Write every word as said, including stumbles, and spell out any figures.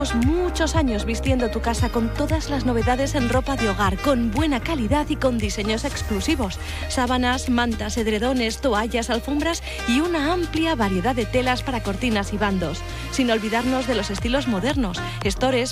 Muchos años vistiendo tu casa con todas las novedades en ropa de hogar, con buena calidad y con diseños exclusivos. Sábanas, mantas, edredones, toallas, alfombras y una amplia variedad de telas para cortinas y bandos. Sin olvidarnos de los estilos modernos. Stores